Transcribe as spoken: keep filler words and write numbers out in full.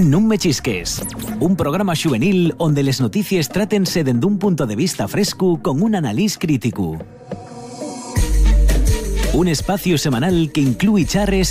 Non me xisques, un programa juvenil onde les notícies trátense dende un punto de vista fresco con un analís crítico. Un espacio semanal que inclúi charres